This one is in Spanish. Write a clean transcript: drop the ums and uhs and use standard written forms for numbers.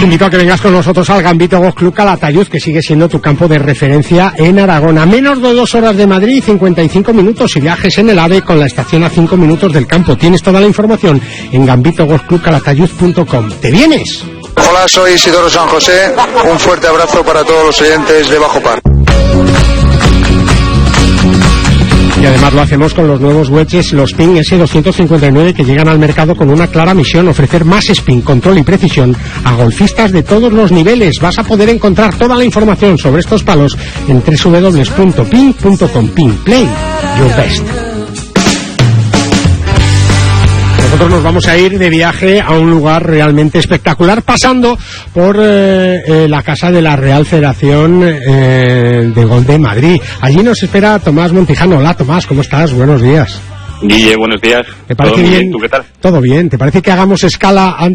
te invito a que vengas con nosotros al Gambito Golf Club Calatayud, que sigue siendo tu campo de referencia en Aragón. A menos de 2 horas de Madrid, 55 minutos, y viajes en el AVE con la estación a 5 minutos del campo. Tienes toda la información en gambitogolfclubcalatayud.com. ¿Te vienes? Hola, soy Isidoro San José. Un fuerte abrazo para todos los oyentes de Bajo Par. Y además lo hacemos con los nuevos wedges, los Ping S259, que llegan al mercado con una clara misión: ofrecer más spin, control y precisión a golfistas de todos los niveles. Vas a poder encontrar toda la información sobre estos palos en www.ping.com. Ping, play your best. Nosotros nos vamos a ir de viaje a un lugar realmente espectacular, pasando por la casa de la Real Federación de Golf de Madrid. Allí nos espera Tomás Montijano. Hola, Tomás, ¿cómo estás? Buenos días. Guille, buenos días. ¿Te parece ¿Todo bien? ¿Tú qué tal? Todo bien. ¿Te parece que hagamos escala